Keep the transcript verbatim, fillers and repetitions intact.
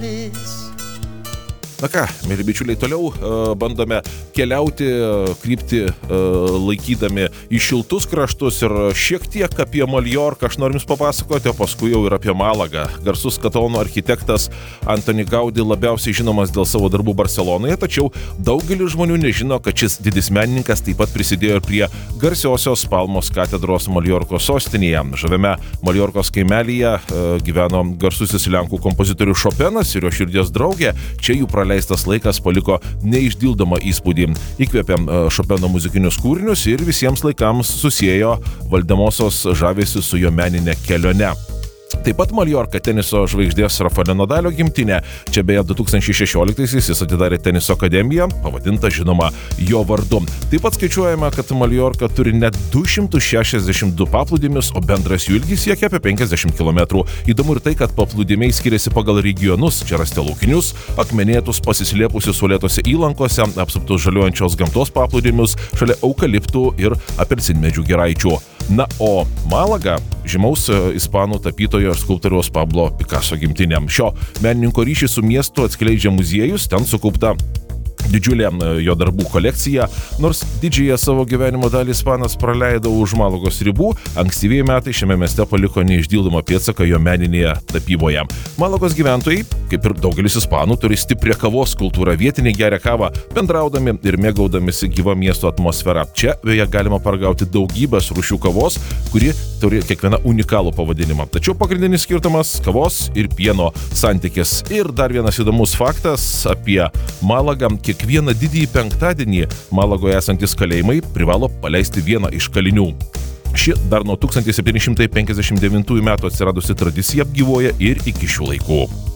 Na ką, mėly bičiuliai, toliau uh, bandome keliauti, uh, krypti uh, laikydami į šiltus kraštus ir šiek tiek apie Maljorką aš noriu jums papasakoti, o paskui jau ir apie Malagą. Garsus katalonų architektas Antoni Gaudi labiausiai žinomas dėl savo darbų Barcelonoje, tačiau daugelis žmonių nežino, kad šis didis menininkas taip pat prisidėjo ir prie garsiosios Palmos katedros Maljorkos sostinėje. Žaviame Maljorkos kaimelyje uh, gyveno garsusis lenkų kompozitorius Šopenas ir jo širdies draugė. Čia jų praleistas laikas paliko neišdildomą įspūdį. Įkvėpė Šopeno muzikinius kūrinius ir visiems laikams susiejo valdemosios žavesį su jo meninė kelione. Taip pat Maljorka teniso žvaigždės Rafaelio Nadalio gimtinė. Čia beje du tūkstančiai šešioliktaisiais jis atidarė teniso akademiją, pavadinta žinoma jo vardu. Taip pat skaičiuojama, kad Maljorka turi net du šimtus šešiasdešimt du paplūdimius, o bendras jų ilgis siekia apie penkiasdešimt kilometrų. Įdomu ir tai, kad paplūdimiai skiriasi pagal regionus. Čia rasti laukinius, akmenėtus, pasislėpusius uolėtose įlankose, apsuptus žaliuojančios gamtos paplūdimius, šalia eukaliptų ir apelsinmedžių giraičių. Na, o Malaga žymaus ispanų tapytojo ir skulptoriaus Pablo Picasso gimtinė. Šio menininko ryšį su miestu atskleidžia muziejus, ten sukaupta didžiulė jo darbų kolekcija. Nors didžiąją savo gyvenimo dalį ispanas praleido už Malagos ribų, ankstyvieji metai šiame mieste paliko neišdildomą pėdsaką jo meninėje tapyboje. Malagos gyventojai, kaip ir daugelis ispanų, turi stiprią kavos kultūrą. Vietiniai geria kavą, bendraudami ir mėgaudamisi gyva miesto atmosfera. Čia beje galima paragauti daugybės rūšių kavos, kuri turi kiekvieną unikalų pavadinimą. Tačiau pagrindinis skirtumas - kavos ir pieno santykis. Ir dar vienas įdomus faktas apie Malagą. Kiekvieną didįjį penktadienį Malagoje esantis kalėjimai privalo paleisti vieną iš kalinių. Ši dar nuo tūkstantis septyni šimtai penkiasdešimt devintųjų metų atsiradusi tradicija gyvuoja ir iki šių laikų.